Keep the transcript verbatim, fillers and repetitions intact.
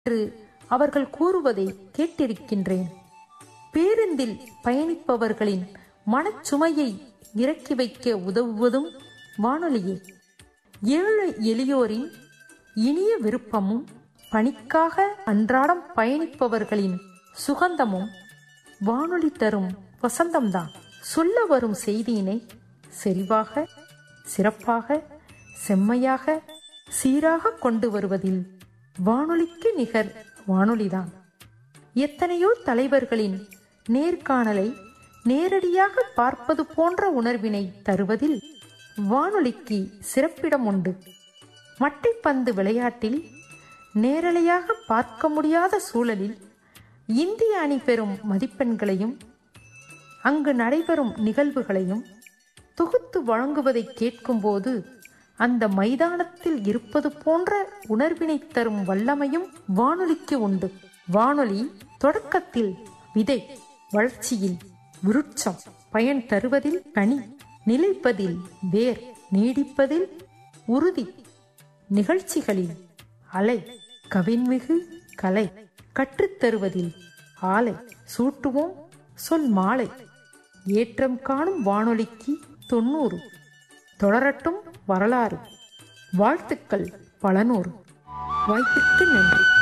என்று அவர்கள் கூறுவதை கேட்டிருக்கின்றேன். பேருந்தில் பயணிப்பவர்களின் மனச்சுமையை இறக்கி வைக்க உதவுவதும் வானொலியே. ஏழை எளியோரின் இனிய விருப்பமும் பணிக்காக அன்றாடம் பயணிப்பவர்களின் சுகந்தமும் வானொலி தரும் வசந்தம்தான். சொல்ல வரும் செய்தியினை செறிவாக, சிறப்பாக, செம்மையாக, சீராக கொண்டு வருவதில் வானொலிக்கு நிகர் வானொலிதான். எத்தனையோ தலைவர்களின் நேர்காணலை நேரடியாக பார்ப்பது போன்ற உணர்வினை தருவதில் வானொலிக்கு சிறப்பிடம் உண்டு. மட்டைப்பந்து விளையாட்டில் நேரலையாக பார்க்க முடியாத சூழலில் இந்திய அணி பெறும் மதிப்பெண்களையும் அங்கு நடைபெறும் நிகழ்வுகளையும் தொகுத்து வழங்குவதை கேட்கும்போது அந்த மைதானத்தில் இருப்பது போன்ற உணர்வினை தரும் வல்லமையும் வானொலிக்கு உண்டு. வானொலி தொடக்கத்தில் விதை, வளர்ச்சியில் விருட்சம், பயன் தருவதில் கனி, நிலைப்பதில் வேர், நீடிப்பதில் உறுதி, நிகழ்ச்சிகளில் அலை, கவின்மிகு கலை, கற்றுத்தருவதில் ஆலை, சூட்டுவோம் சொல் மாலை. ஏற்றம் காணும் வானொலிக்கு தொண்ணூறு, தொடரட்டும் வரலாறு. வாழ்த்துக்கள் பல நூறு. வாய்ப்பிற்கு நன்றி.